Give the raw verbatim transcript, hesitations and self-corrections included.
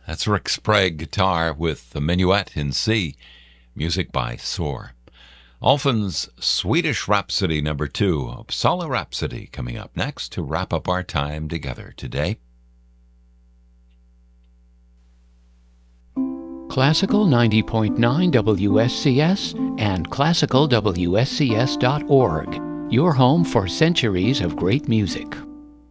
That's Rick Sprague guitar with the Minuet in C, music by Soar. Alphen's Swedish Rhapsody number two, Uppsala Rhapsody, coming up next to wrap up our time together today. Classical ninety point nine W S C S and classical W S C S dot org, your home for centuries of great music.